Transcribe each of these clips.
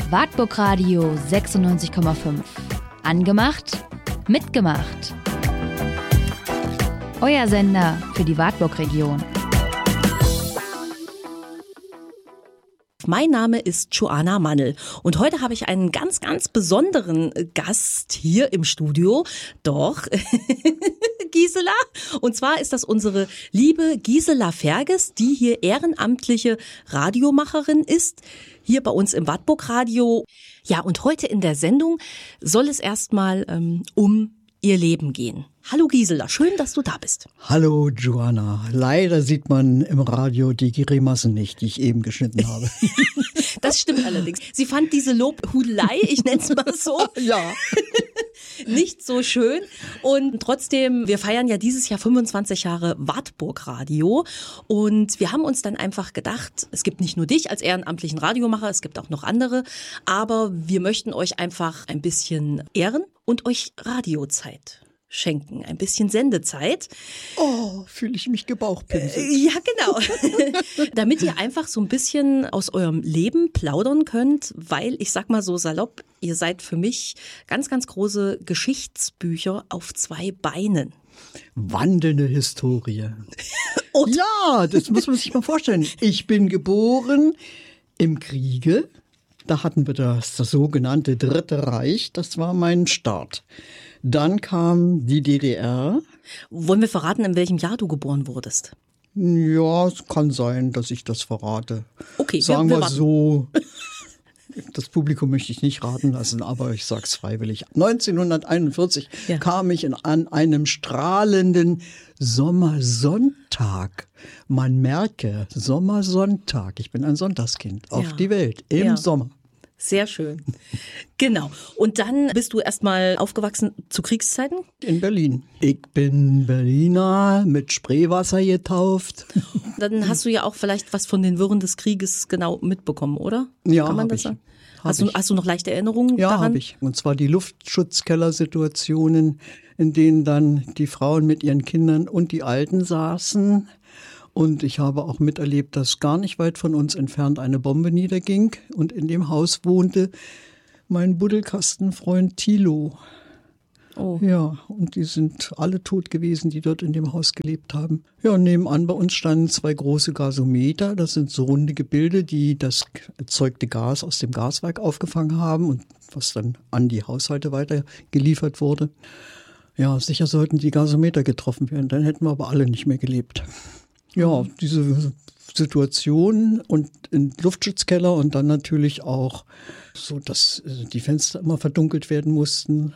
Wartburg Radio 96,5. Angemacht, mitgemacht. Euer Sender für die Wartburg-Region. Mein Name ist Joanna Mannel und heute habe ich einen ganz, ganz besonderen Gast hier im Studio. Doch, Gisela. Und zwar ist das unsere liebe Gisela Ferges, die hier ehrenamtliche Radiomacherin ist, hier bei uns im Wartburg Radio. Ja, und heute in der Sendung soll es erstmal um ihr Leben gehen. Hallo Gisela, schön, dass du da bist. Hallo Joanna, leider sieht man im Radio die Grimassen nicht, die ich eben geschnitten habe. Das stimmt allerdings. Sie fand diese Lobhudelei, ich nenne es mal so, ja, nicht so schön. Und trotzdem, wir feiern ja dieses Jahr 25 Jahre Wartburg Radio. Und wir haben uns dann einfach gedacht, es gibt nicht nur dich als ehrenamtlichen Radiomacher, es gibt auch noch andere. Aber wir möchten euch einfach ein bisschen ehren und euch Radiozeit schenken, ein bisschen Sendezeit. Oh, fühle ich mich gebauchpinselt. Ja, genau. Damit ihr einfach so ein bisschen aus eurem Leben plaudern könnt, weil ich sag mal so salopp, ihr seid für mich ganz, ganz große Geschichtsbücher auf zwei Beinen. Wandelnde Historie. Ja, das muss man sich mal vorstellen. Ich bin geboren im Kriege. Da hatten wir das sogenannte Dritte Reich. Das war mein Start. Dann kam die DDR. Wollen wir verraten, in welchem Jahr du geboren wurdest? Ja, es kann sein, dass ich das verrate. Okay, sagen wir wir so. Das Publikum möchte ich nicht raten lassen, aber ich sag's freiwillig. 1941 kam ich an einem strahlenden Sommersonntag. Man merke, Sommersonntag. Ich bin ein Sonntagskind auf die Welt im Sommer. Sehr schön. Genau. Und dann bist du erstmal aufgewachsen zu Kriegszeiten? In Berlin. Ich bin Berliner, mit Spreewasser getauft. Dann hast du ja auch vielleicht was von den Wirren des Krieges genau mitbekommen, oder? Ja, kann man das sagen? Hast du noch leichte Erinnerungen daran? Ja, habe ich. Und zwar die Luftschutzkellersituationen, in denen dann die Frauen mit ihren Kindern und die Alten saßen. Und ich habe auch miterlebt, dass gar nicht weit von uns entfernt eine Bombe niederging. Und in dem Haus wohnte mein Buddelkastenfreund Thilo. Oh. Ja, und die sind alle tot gewesen, die dort in dem Haus gelebt haben. Ja, und nebenan bei uns standen zwei große Gasometer. Das sind so runde Gebilde, die das erzeugte Gas aus dem Gaswerk aufgefangen haben und was dann an die Haushalte weitergeliefert wurde. Ja, sicher sollten die Gasometer getroffen werden, dann hätten wir aber alle nicht mehr gelebt. Ja, diese Situation und im Luftschutzkeller und dann natürlich auch so, dass die Fenster immer verdunkelt werden mussten.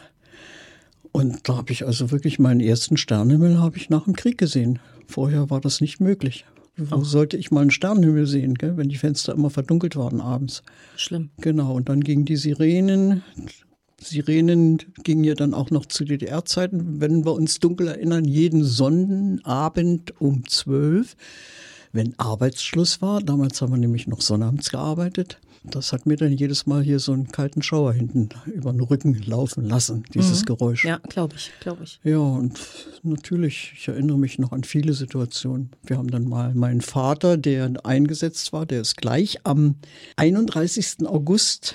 Und da habe ich also wirklich meinen ersten Sternenhimmel habe ich nach dem Krieg gesehen. Vorher war das nicht möglich. Wo sollte ich mal einen Sternenhimmel sehen, gell, wenn die Fenster immer verdunkelt waren abends? Schlimm. Genau, und dann gingen die Sirenen. Sirenen gingen ja dann auch noch zu DDR-Zeiten, wenn wir uns dunkel erinnern, jeden Sonnabend um 12, wenn Arbeitsschluss war. Damals haben wir nämlich noch sonnabends gearbeitet. Das hat mir dann jedes Mal hier so einen kalten Schauer hinten über den Rücken laufen lassen, dieses Geräusch. Ja, glaube ich. Ja, und natürlich, ich erinnere mich noch an viele Situationen. Wir haben dann mal meinen Vater, der eingesetzt war, der ist gleich am 31. August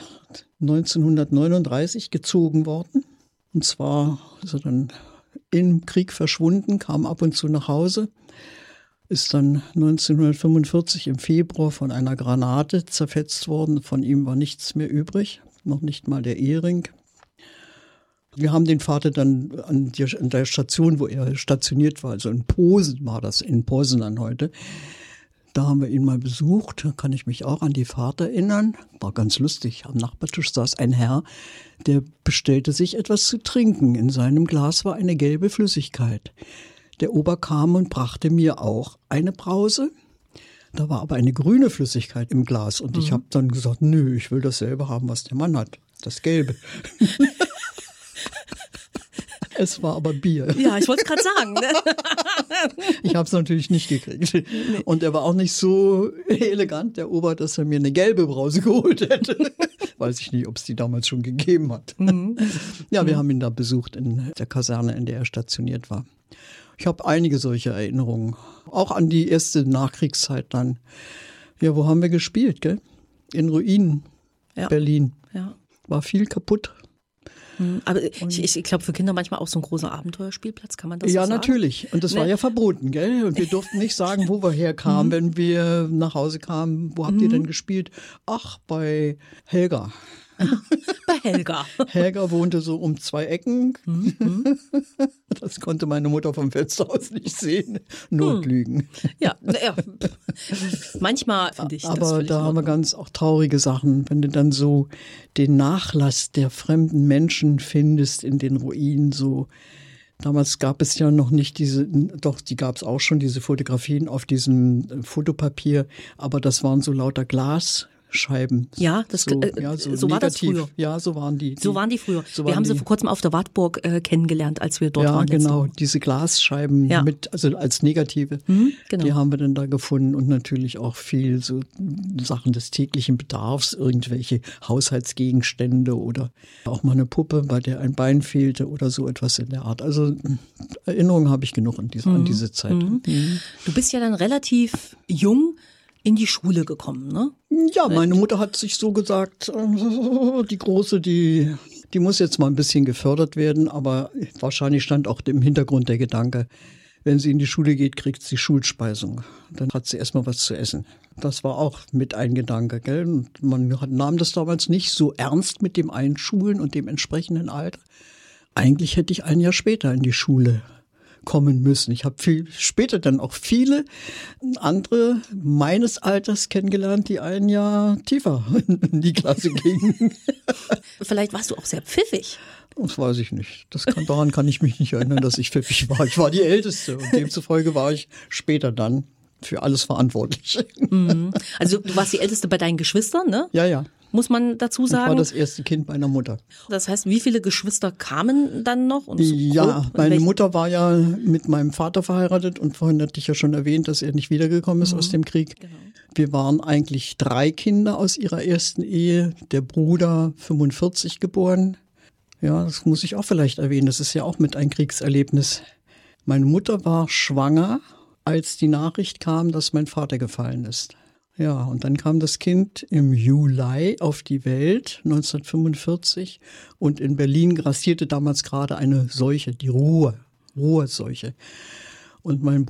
1939 gezogen worden. Und zwar ist er dann im Krieg verschwunden, kam ab und zu nach Hause, ist dann 1945 im Februar von einer Granate zerfetzt worden. Von ihm war nichts mehr übrig, noch nicht mal der Ehering. Wir haben den Vater dann an der Station, wo er stationiert war, also in Posen war das, in Poznan heute. Da haben wir ihn mal besucht, da kann ich mich auch an die Fahrt erinnern. War ganz lustig, am Nachbartisch saß ein Herr, der bestellte sich etwas zu trinken. In seinem Glas war eine gelbe Flüssigkeit. Der Ober kam und brachte mir auch eine Brause. Da war aber eine grüne Flüssigkeit im Glas. Und ich habe dann gesagt, nö, ich will dasselbe haben, was der Mann hat, das Gelbe. Es war aber Bier. Ja, ich wollte es gerade sagen. Ne? Ich habe es natürlich nicht gekriegt. Nee. Und er war auch nicht so elegant, der Ober, dass er mir eine gelbe Brause geholt hätte. Weiß ich nicht, ob es die damals schon gegeben hat. Ja, wir haben ihn da besucht in der Kaserne, in der er stationiert war. Ich habe einige solche Erinnerungen. Auch an die erste Nachkriegszeit dann. Ja, wo haben wir gespielt, gell? In Ruinen. Ja. Berlin. Ja. War viel kaputt. Aber ich glaube, für Kinder manchmal auch so ein großer Abenteuerspielplatz, kann man das so Ja, sagen? natürlich. Und das war ja verboten, gell? Und wir durften nicht sagen, wo wir herkamen, wenn wir nach Hause kamen. Wo habt ihr denn gespielt? Ach, bei Helga. Bei Helga. Helga wohnte so um 2 Ecken. Das konnte meine Mutter vom Fenster aus nicht sehen. Notlügen. Ja. Manchmal finde ich das. Aber da haben wir ganz auch traurige Sachen, wenn du dann so den Nachlass der fremden Menschen findest in den Ruinen. So damals gab es ja noch nicht die gab es auch schon, diese Fotografien auf diesem Fotopapier, aber das waren so lauter Glasscheiben. Ja, so war das früher. Ja, so waren die. So waren die früher. Wir haben sie vor kurzem auf der Wartburg kennengelernt, als wir dort waren. Ja, genau. Diese Glasscheiben also als Negative, genau. Die haben wir dann da gefunden und natürlich auch viel so Sachen des täglichen Bedarfs, irgendwelche Haushaltsgegenstände oder auch mal eine Puppe, bei der ein Bein fehlte oder so etwas in der Art. Also Erinnerungen habe ich genug an diese Zeit. Du bist ja dann relativ jung in die Schule gekommen, ne? Ja, meine Mutter hat sich so gesagt, die Große, die muss jetzt mal ein bisschen gefördert werden, aber wahrscheinlich stand auch im Hintergrund der Gedanke, wenn sie in die Schule geht, kriegt sie Schulspeisung. Dann hat sie erstmal was zu essen. Das war auch mit ein Gedanke, gell? Und man nahm das damals nicht so ernst mit dem Einschulen und dem entsprechenden Alter. Eigentlich hätte ich ein Jahr später in die Schule kommen müssen. Ich habe später dann auch viele andere meines Alters kennengelernt, die ein Jahr tiefer in die Klasse gingen. Vielleicht warst du auch sehr pfiffig. Das weiß ich nicht. Daran kann ich mich nicht erinnern, dass ich pfiffig war. Ich war die Älteste und demzufolge war ich später dann für alles verantwortlich. Also du warst die Älteste bei deinen Geschwistern, ne? Ja. Muss man dazu sagen. Ich war das erste Kind meiner Mutter. Das heißt, wie viele Geschwister kamen dann noch? Und meine Mutter war ja mit meinem Vater verheiratet und vorhin hatte ich ja schon erwähnt, dass er nicht wiedergekommen ist aus dem Krieg. Genau. Wir waren eigentlich 3 Kinder aus ihrer ersten Ehe. Der Bruder 45 geboren. Ja, das muss ich auch vielleicht erwähnen. Das ist ja auch mit ein Kriegserlebnis. Meine Mutter war schwanger, als die Nachricht kam, dass mein Vater gefallen ist. Ja, und dann kam das Kind im Juli auf die Welt, 1945. Und in Berlin grassierte damals gerade eine Seuche, die Ruhrseuche. Und mein